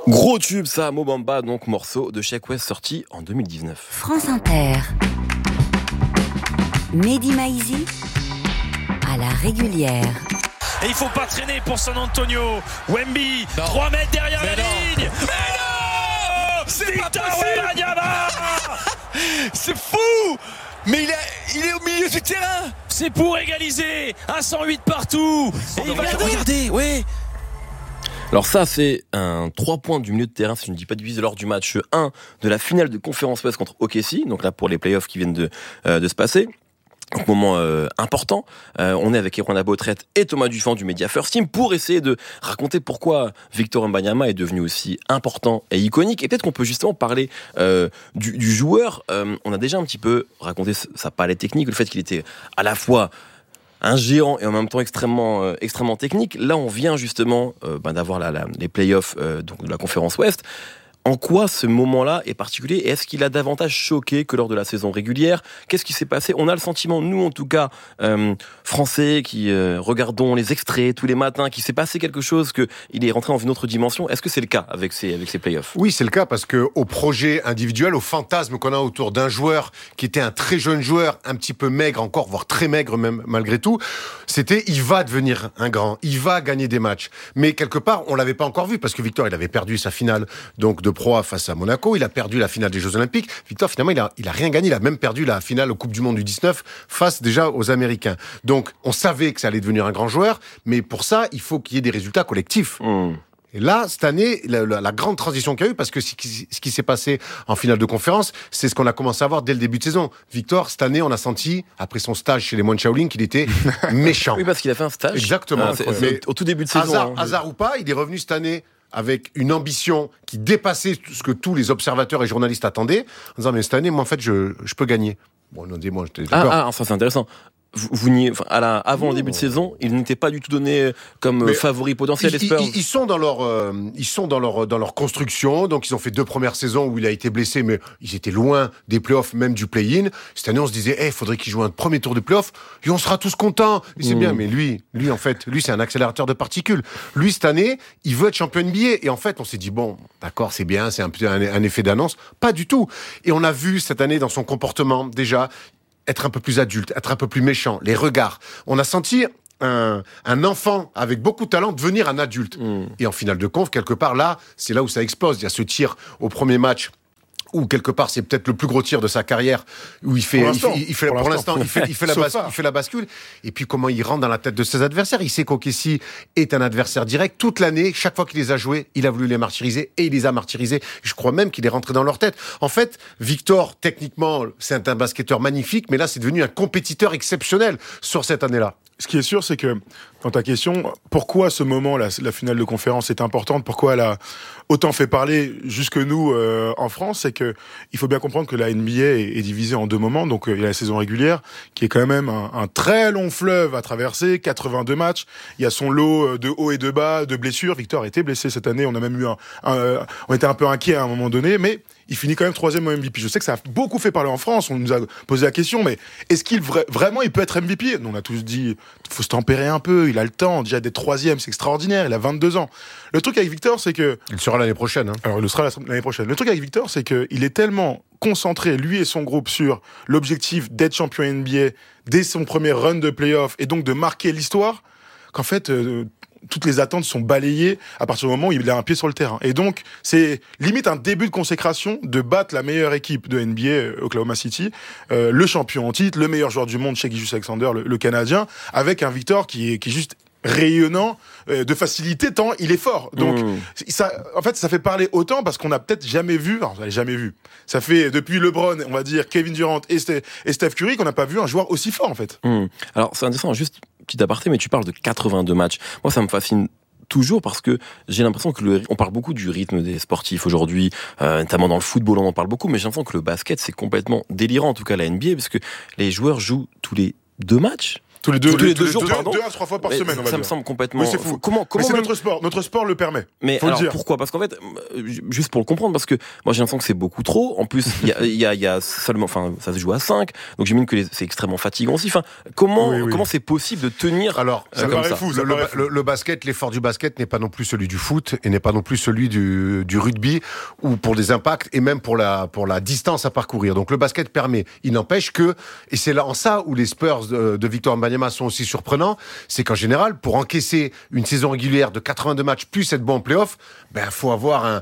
Gros tube ça, Mo Bamba, donc morceau de Sheck West sorti en 2019. France Inter. Mehdi Maizi à la régulière. Et il faut pas traîner pour San Antonio. Wemby, 3 mètres derrière la ligne. Mais non, c'est Victor Wembanyama. C'est fou. Mais il est au milieu du terrain. C'est pour égaliser. Un 108 partout. Et il va regarder, oui. Alors ça, c'est un 3 points du milieu de terrain, si je ne dis pas de bêtises, lors du match 1 de la finale de conférence Ouest contre OKC, donc là pour les playoffs qui viennent de se passer. Donc moment important, on est avec Erwan Abotret et Thomas Dufan du Media First Team pour essayer de raconter pourquoi Victor Wembanyama est devenu aussi important et iconique. Et peut-être qu'on peut justement parler du joueur. On a déjà un petit peu raconté sa palette technique, le fait qu'il était à la fois un géant et en même temps extrêmement technique. Là, on vient justement d'avoir les playoffs donc de la conférence Ouest. En quoi ce moment-là est particulier et est-ce qu'il a davantage choqué que lors de la saison régulière ? Qu'est-ce qui s'est passé ? On a le sentiment, nous en tout cas, Français, qui regardons les extraits tous les matins, qu'il s'est passé quelque chose, qu'il est rentré dans une autre dimension. Est-ce que c'est le cas avec ces playoffs ? Oui, c'est le cas parce que au projet individuel, au fantasme qu'on a autour d'un joueur qui était un très jeune joueur, un petit peu maigre encore, voire très maigre même malgré tout, c'était il va devenir un grand, il va gagner des matchs. Mais quelque part, on l'avait pas encore vu parce que Victor, il avait perdu sa finale donc de proie face à Monaco, il a perdu la finale des Jeux Olympiques. Victor, finalement, il a rien gagné, il a même perdu la finale aux Coupe du Monde du 19 face déjà aux Américains. Donc, on savait que ça allait devenir un grand joueur, mais pour ça, il faut qu'il y ait des résultats collectifs. Et là, cette année, la grande transition qu'il y a eu, parce que ce qui s'est passé en finale de conférence, c'est ce qu'on a commencé à voir dès le début de saison. Victor, cette année, on a senti, après son stage chez les moines Shaolin, qu'il était méchant. Oui, parce qu'il a fait un stage. Exactement. Mais au tout début de saison. Hasard ou pas, il est revenu cette année avec une ambition qui dépassait ce que tous les observateurs et journalistes attendaient, en disant, mais cette année, moi, en fait, je peux gagner. Bon, non, dis-moi, j'étais d'accord. Ça, c'est intéressant. Avant le début de saison, il n'était pas du tout donné comme favori potentiel des Spurs. Ils sont dans leur construction, donc ils ont fait 2 premières saisons où il a été blessé, mais ils étaient loin des playoffs, même du play-in. Cette année, on se disait, il faudrait qu'il joue un premier tour de playoffs, et on sera tous contents. Et c'est bien, mais lui, en fait, c'est un accélérateur de particules. Lui, cette année, il veut être champion NBA. Et en fait, on s'est dit, bon, d'accord, c'est bien, c'est un effet d'annonce. Pas du tout. Et on a vu cette année dans son comportement, déjà, être un peu plus adulte, être un peu plus méchant, les regards. On a senti un enfant avec beaucoup de talent devenir un adulte. Et en finale de conf, quelque part, là, c'est là où ça explose. Il y a ce tir au premier match où quelque part c'est peut-être le plus gros tir de sa carrière, où il fait la bascule, et puis comment il rentre dans la tête de ses adversaires. Il sait qu'OKC est un adversaire direct. Toute l'année, chaque fois qu'il les a joués, il a voulu les martyriser, et il les a martyrisés. Je crois même qu'il est rentré dans leur tête. En fait, Victor, techniquement, c'est un basketteur magnifique, mais là, c'est devenu un compétiteur exceptionnel sur cette année-là. Ce qui est sûr, c'est que, dans ta question, pourquoi ce moment, la finale de conférence est importante, pourquoi elle a autant fait parler jusque nous en France, c'est que il faut bien comprendre que la NBA est divisée en 2 moments. Donc il y a la saison régulière, qui est quand même un très long fleuve à traverser, 82 matchs. Il y a son lot de hauts et de bas, de blessures. Victor a été blessé cette année. On a même eu on était un peu inquiets à un moment donné, mais il finit quand même 3e au MVP. Je sais que ça a beaucoup fait parler en France. On nous a posé la question, mais est-ce qu'il vraiment il peut être MVP ? On a tous dit, faut se tempérer un peu. Il a le temps. Déjà d'être 3e, c'est extraordinaire. Il a 22 ans. Le truc avec Victor, c'est que il sera l'année prochaine. Alors, il le sera l'année prochaine. Le truc avec Victor, c'est que il est tellement concentré, lui et son groupe, sur l'objectif d'être champion NBA dès son premier run de playoff et donc de marquer l'histoire, qu'en fait, toutes les attentes sont balayées à partir du moment où il a un pied sur le terrain. Et donc, c'est limite un début de consécration de battre la meilleure équipe de NBA, Oklahoma City, le champion en titre, le meilleur joueur du monde, Shai Gilgeous-Alexander, le Canadien, avec un Victor qui est juste rayonnant de facilité tant il est fort. Donc ça, en fait, ça fait parler autant parce qu'on n'a peut-être jamais vu. Ça fait depuis LeBron, on va dire Kevin Durant et Steph Curry qu'on n'a pas vu un joueur aussi fort en fait. Alors c'est intéressant, juste petit aparté, mais tu parles de 82 matchs. Moi, ça me fascine toujours parce que j'ai l'impression que on parle beaucoup du rythme des sportifs aujourd'hui, notamment dans le football, on en parle beaucoup, mais j'ai l'impression que le basket c'est complètement délirant, en tout cas la NBA, parce que les joueurs jouent tous les 2 matchs. Tous les deux jours, pardon. 2 à 3 fois par Mais semaine, on va ça me dire. semble complètement. Mais c'est fou. Comment Mais c'est même- notre sport le permet. Mais faut le alors dire. pourquoi? Parce qu'en fait, juste pour le comprendre, parce que moi j'ai l'impression que c'est beaucoup trop. En plus, il y a seulement, enfin, ça se joue à 5, donc j'imagine que c'est extrêmement fatigant aussi. Enfin, comment c'est possible de tenir Alors, Ça comme paraît ça? fou. le basket, l'effort du basket n'est pas non plus celui du foot et n'est pas non plus celui du rugby ou pour des impacts et même pour la distance à parcourir. Donc le basket permet. Il n'empêche que, et c'est là en ça où les Spurs de Victor Wembanyama sont aussi surprenants, c'est qu'en général, pour encaisser une saison régulière de 82 matchs plus être bon en play-off, ben faut avoir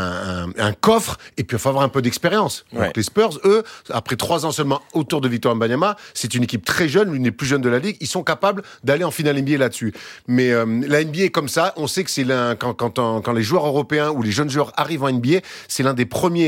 un coffre et puis il faut avoir un peu d'expérience. Ouais. Donc les Spurs, eux, après 3 ans seulement autour de Victor Wembanyama, c'est une équipe très jeune, l'une des plus jeunes de la ligue. Ils sont capables d'aller en finale NBA là-dessus. Mais la NBA est comme ça. On sait que c'est quand les joueurs européens ou les jeunes joueurs arrivent en NBA, c'est l'un des premiers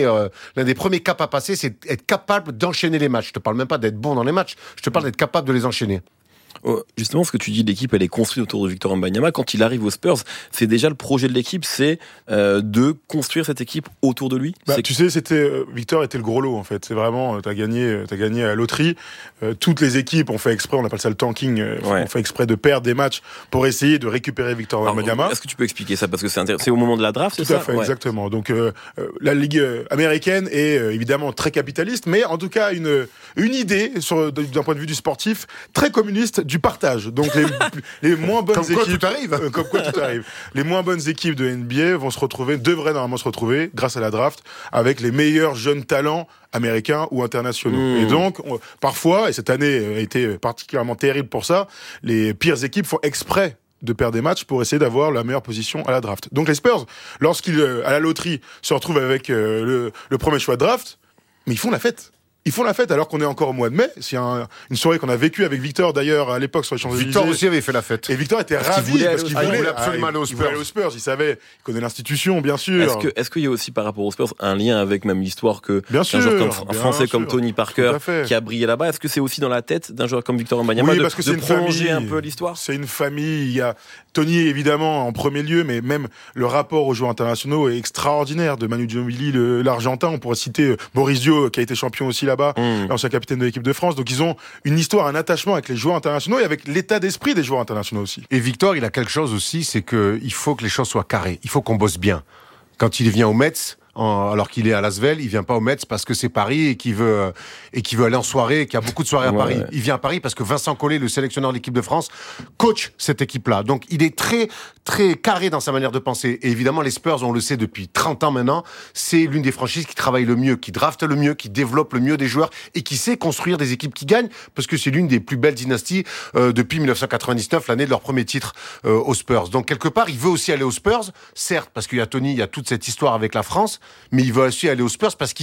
caps à passer, c'est être capable d'enchaîner les matchs. Je te parle même pas d'être bon dans les matchs. Je te parle d'être capable de les enchaîner. Justement, ce que tu dis, l'équipe, elle est construite autour de Victor Wembanyama. Quand il arrive aux Spurs, c'est déjà le projet de l'équipe, c'est de construire cette équipe autour de lui. Tu sais, Victor était le gros lot en fait. C'est vraiment, t'as gagné à la loterie. Toutes les équipes ont fait exprès, on appelle ça le tanking. On fait exprès de perdre des matchs pour essayer de récupérer Victor Wembanyama. Est-ce que tu peux expliquer ça parce que c'est au moment de la draft, c'est ça? Tout à fait, exactement. Donc la ligue américaine est évidemment très capitaliste, mais en tout cas une idée d'un point de vue du sportif très communiste du partage. Donc les moins bonnes Comme quoi équipes, tout arrive. comme quoi tout arrive. Les moins bonnes équipes de NBA devraient normalement se retrouver grâce à la draft avec les meilleurs jeunes talents américains ou internationaux. Et donc parfois, et cette année a été particulièrement terrible pour ça, les pires équipes font exprès de perdre des matchs pour essayer d'avoir la meilleure position à la draft. Donc les Spurs, lorsqu'ils à la loterie se retrouvent avec le premier choix de draft, mais ils font la fête. Ils font la fête alors qu'on est encore au mois de mai. C'est une soirée qu'on a vécue avec Victor d'ailleurs à l'époque sur les Champs-Élysées. Victor aussi avait fait la fête. Et Victor était ravi parce qu'il voulait absolument aller aux Spurs. Il savait, il connaît l'institution bien sûr. Est-ce qu'il y a aussi par rapport aux Spurs un lien avec même l'histoire que bien un sûr, joueur un Français comme Tony Parker tout à fait. qui a brillé là-bas, est-ce que c'est aussi dans la tête d'un joueur comme Victor Wembanyama Oui, parce que c'est une prolonger famille. un peu l'histoire? C'est une famille. Il y a Tony évidemment en premier lieu, mais même le rapport aux joueurs internationaux est extraordinaire. De Manu Ginobili, l'Argentin, on pourrait citer Boris Dio qui a été champion aussi là-bas, l'ancien capitaine de l'équipe de France. Donc ils ont une histoire, un attachement avec les joueurs internationaux et avec l'état d'esprit des joueurs internationaux aussi. Et Victor, il a quelque chose aussi, c'est que il faut que les choses soient carrées. Il faut qu'on bosse bien. Quand il vient au Mets, alors qu'il est à Lasvel, il vient pas au Mets parce que c'est Paris et qu'il veut aller en soirée, qu'il y a beaucoup de soirées à Paris. Ouais. Il vient à Paris parce que Vincent Collet, le sélectionneur de l'équipe de France, coach cette équipe-là. Donc il est très très carré dans sa manière de penser. Et évidemment, les Spurs, on le sait depuis 30 ans maintenant, c'est l'une des franchises qui travaille le mieux, qui drafte le mieux, qui développe le mieux des joueurs et qui sait construire des équipes qui gagnent parce que c'est l'une des plus belles dynasties depuis 1999, l'année de leur premier titre aux Spurs. Donc quelque part, il veut aussi aller aux Spurs, certes parce qu'il y a Tony, il y a toute cette histoire avec la France, mais il veut aussi aller aux Spurs parce qu'il